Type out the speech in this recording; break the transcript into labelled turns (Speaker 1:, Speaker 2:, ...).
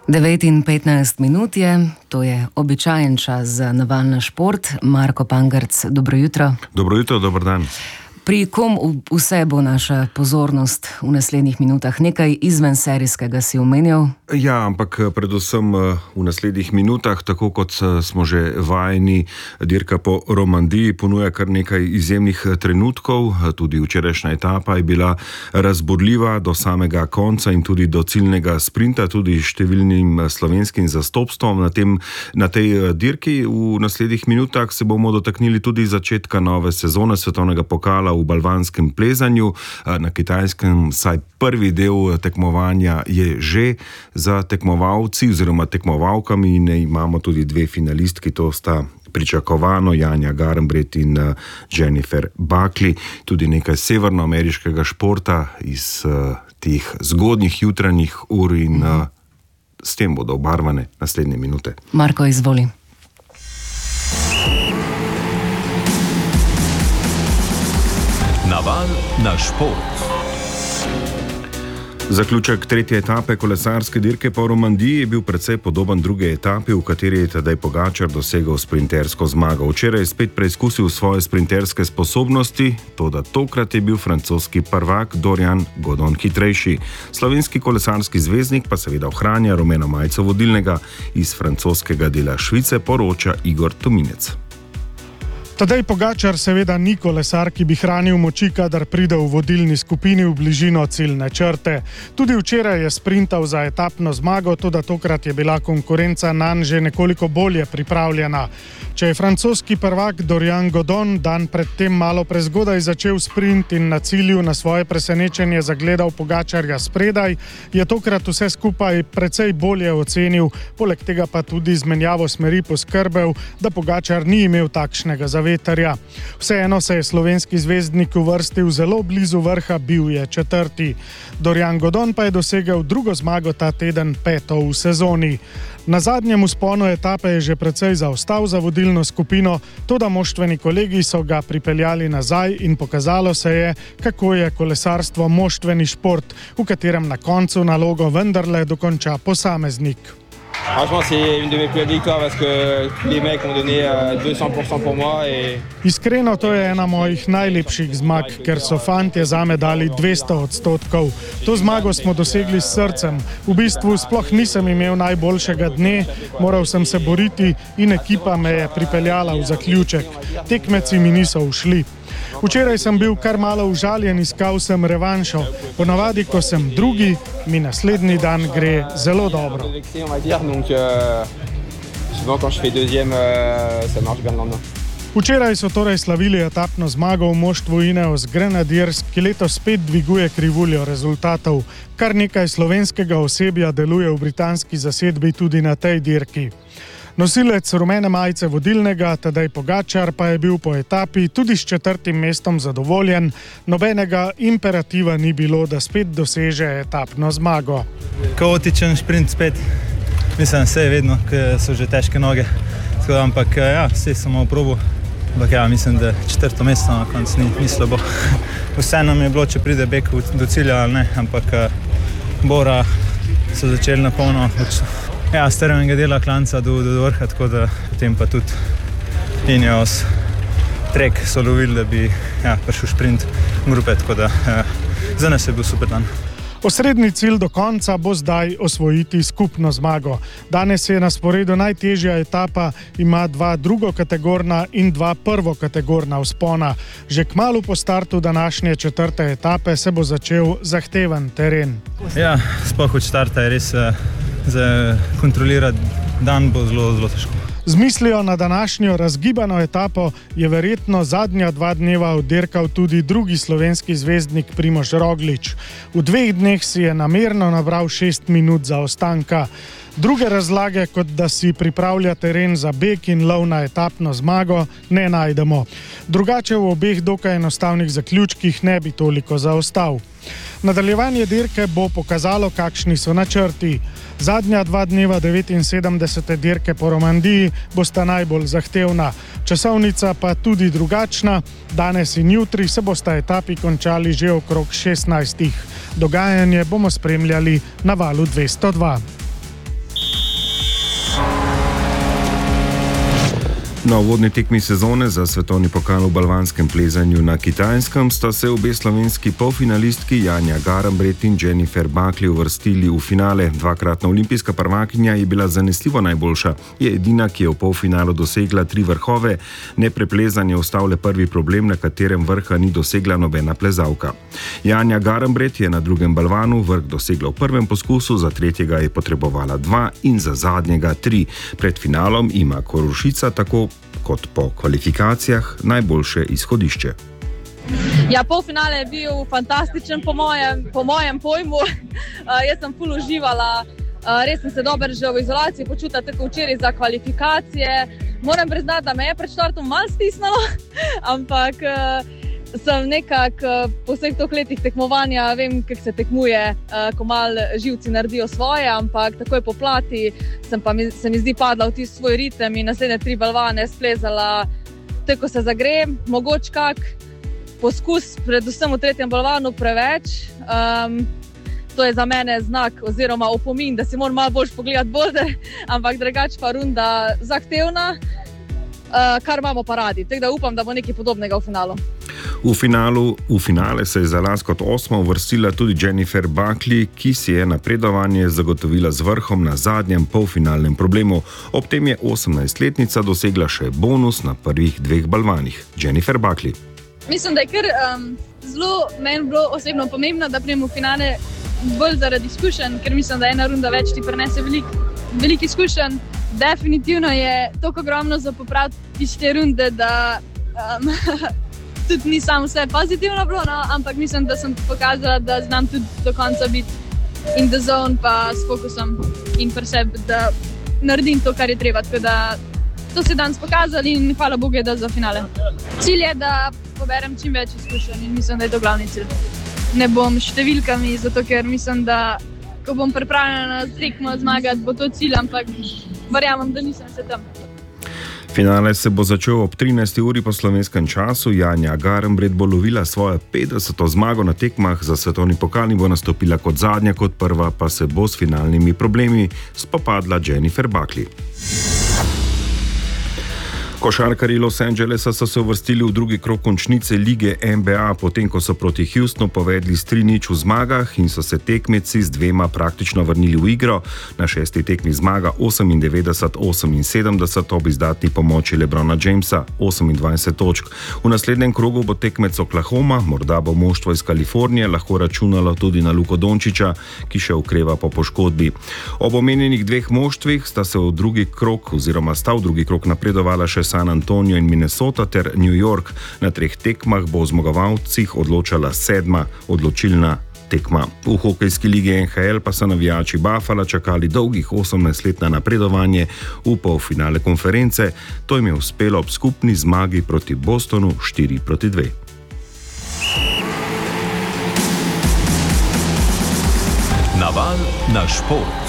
Speaker 1: 9:15 je, to je običajen čas za Naval na šport. Marko Pangerc, dobro jutro.
Speaker 2: Dobro jutro, dober dan.
Speaker 1: Pri kom vse bo naša pozornost v naslednjih minutah? Nekaj izvenserijskega si omenjal?
Speaker 2: Ja, ampak predvsem v naslednjih minutah, tako kot smo že vajeni, dirka po Romandiji ponuja kar nekaj izjemnih trenutkov. Tudi včerajšnja etapa je bila razburljiva do samega konca in tudi do ciljnega sprinta, tudi številnim slovenskim zastopstvom na tej dirki. V naslednjih minutah se bomo dotaknili tudi začetka nove sezone svetovnega pokala v balvanskem plezanju. Na Kitajskem saj prvi del tekmovanja je že za tekmovalci oziroma tekmovalkami in imamo tudi dve finalistki, to sta pričakovano Janja Garnbret in Jennifer Buckley. Tudi nekaj severnoameriškega športa iz teh zgodnjih jutranjih ur in s tem bodo obarvane naslednje minute.
Speaker 1: Marko, izvoli.
Speaker 3: Naval na šport.
Speaker 2: Zaključek tretje etape kolesarske dirke po Romandiji je bil precej podoben druge etapi, v kateri je Tadej Pogačar dosegel sprintersko zmago. Včeraj je spet preizkusil svoje sprinterske sposobnosti, toda tokrat je bil francoski prvak Dorian Godon hitrejši. Slovenski kolesarski zvezdnik pa seveda ohranja rumeno majico vodilnega. Iz francoskega dela Švice poroča Igor Tominec.
Speaker 4: Tadej Pogačar seveda ni kolesar, ki bi hranil moči, kadar pride v vodilni skupini v bližino ciljne črte. Tudi včeraj je sprintal za etapno zmago, toda tokrat je bila konkurenca nanj že nekoliko bolje pripravljena. Če je francoski prvak Dorian Godon dan predtem malo prezgodaj začel sprint in na cilju na svoje presenečenje zagledal Pogačarja spredaj, je tokrat vse skupaj precej bolje ocenil, poleg tega pa tudi z menjavo smeri poskrbel, da Pogačar ni imel takšnega veterja. Vseeno se je slovenski zvezdnik uvrstil zelo blizu vrha, bil je četrti. Dorian Godon pa je dosegel drugo zmago ta teden, peto v sezoni. Na zadnjem vzponu etape je že precej zaostal za vodilno skupino, toda moštveni kolegi so ga pripeljali nazaj in pokazalo se je, kako je kolesarstvo moštveni šport, v katerem na koncu nalogo vendarle dokonča posameznik.
Speaker 5: Franchement, c'est une de mes plus belles victoires parce que les mecs ont donné 200% pour moi.
Speaker 4: Iskreno, to je ena mojih najlepših zmag, ker so fantje zame dali 200%. To zmago smo dosegli s srcem. V bistvu sploh nisem imel najboljšega dne, moral sem se boriti in ekipa me je pripeljala v zaključek. Tekmeci mi niso ušli. Včeraj sem bil kar malo užaljen, iskal sem revanšo. Ponavadi, ko sem drugi, mi naslednji dan gre zelo dobro. Včeraj so torej slavili etapno zmago v moštvu Ineos Grenadiers, ki letos spet dviguje krivuljo rezultatov. Kar nekaj slovenskega osebja deluje v britanski zasedbi tudi na tej dirki. Nosilec rumene majice vodilnega Tadej Pogačar pa je bil po etapi tudi s četrtim mestom zadovoljen. Nobenega imperativa ni bilo, da spet doseže etapno zmago.
Speaker 6: Kaotičen šprint spet, mislim, vse je vedno, ker so že težke noge. Ampak ja, vse sem oprobil. Ampak ja, mislim, da četrto mesto na koncu ni slabo. Vse nam je bilo, če pride bek do cilja ali ne, ampak Bora so začeli na polno ja, strmega dela klanca do vrha, tako da potem pa tudi Ineos trek so lovili, da bi prišel šprint grupe, tako da za nas je bil super dan.
Speaker 4: Osrednji cilj do konca bo zdaj osvojiti skupno zmago. Danes je na sporedu najtežja etapa, ima 2 drugokategorna in 2 prvokategorna vzpona. Že kmalu po startu današnje četrte etape se bo začel zahteven teren.
Speaker 6: Ja, sploh od štarta je res za kontrolirati dan bo zelo, zelo težko.
Speaker 4: Z mislijo na današnjo razgibano etapo je verjetno zadnja 2 dneva oddirkal tudi drugi slovenski zvezdnik Primož Roglič. V 2 dneh si je namerno nabral 6 minut zaostanka. Druge razlage, kot da si pripravlja teren za beg in lov na etapno zmago, ne najdemo. Drugače v obeh dokaj enostavnih zaključkih ne bi toliko zaostal. Nadaljevanje dirke bo pokazalo, kakšni so načrti. Zadnja 2 dneva 79. dirke po Romandiji bosta najbolj zahtevna. Časovnica pa tudi drugačna. Danes in jutri se bosta etapi končali že okrog 16. Dogajanje bomo spremljali na Valu 202.
Speaker 2: Na uvodni tekmi sezone za svetovni pokal v balvanskem plezanju na Kitajskem sta se obe slovenski polfinalistki Janja Garnbret in Jennifer Buckley uvrstili v finale. Dvakratna olimpijska prvakinja je bila zanesljivo najboljša. Je edina, ki je v polfinalu dosegla 3 vrhove. Nepreplezanje je ostal le prvi problem, na katerem vrha ni dosegla nobena plezalka. Janja Garnbret je na drugem balvanu vrh dosegla v prvem poskusu, za tretjega je potrebovala 2 in za zadnjega 3. Pred finalom ima Korošica tako kot po kvalifikacijah najboljše izhodišče.
Speaker 3: Ja, polfinale je bil fantastičen po mojem pojmu. Jaz sem ful uživala, res sem se dobro že v izolaciji počutila tako včeraj za kvalifikacije. Moram priznati, da me je pred štartom malo stisnilo, ampak sem nekako po vseh toh letih tekmovanja, vem, kako se tekmuje, ko malo živci naredijo svoje, ampak takoj po plati se mi zdi padla v tisti svoj ritem in naslednje 3 balvane splezala, tako se zagrem, mogoče kak poskus, predvsem v 3. balvanu preveč. To je za mene znak oziroma opomin, da si moram malo bolj pogledati boulder, ampak drugače pa runda zahtevna, kar imamo pa radi. Tako da upam, da bo nekaj podobnega v finalu.
Speaker 2: V finale se je za las kot 8. uvrstila tudi Jennifer Buckley, ki si je napredovanje zagotovila z vrhom na zadnjem polfinalnem problemu. Ob tem je 18-letnica dosegla še bonus na prvih 2 balvanih. Jennifer Buckley.
Speaker 3: Mislim, da je kar zelo meni bilo osebno pomembno, da pridem v finale bolj zaradi izkušenj, ker mislim, da ena runda več ti prinese veliko izkušenj. Definitivno je toliko ogromno za popraviti iz te runde, da tudi ni samo vse pozitivno bilo, no, ampak mislim, da sem pokazala, da znam tudi do konca biti in the zone pa s fokusom in pri sebi, da naredim to, kar je treba. Tako da to se danes pokazali in hvala Bogu, da za finale. Cilj je, da poberem čim več izkušenj in mislim, da je to glavni cilj. Ne bom številkami, zato ker mislim, da ko bom pripravljena na tekmo zmagati, bo to cilj, ampak verjamem, da nisem se tam.
Speaker 2: Finale se bo začel ob 13. uri po slovenskem času. Janja Garnbret bo lovila svojo 50. zmago na tekmah za svetovni pokal in bo nastopila kot zadnja, kot prva pa se bo s finalnimi problemi spopadla Jennifer Buckley. Košarkarji Los Angelesa so se uvrstili v drugi krog končnice lige NBA, potem ko so proti Houstonu povedli s 3-0 v zmagah in so se tekmeci z 2 praktično vrnili v igro. Na 6. tekmi zmaga 98-78 ob izdatni pomoči LeBrona Jamesa 28 točk. V naslednjem krogu bo tekmec Oklahoma, morda bo moštvo iz Kalifornije lahko računalo tudi na Luko Dončića, ki še okreva po poškodbi. Ob omenjenih 2 moštvih sta v drugi krog napredovala še San Antonio in Minnesota ter New York. Na 3 tekmah bo o zmagovalcih odločala 7. odločilna tekma. V hokejski ligi NHL pa so navijači Buffala čakali dolgih 18 let na napredovanje v polfinale konference. To jim je uspelo ob skupni zmagi proti Bostonu 4-2.
Speaker 7: Naval na šport.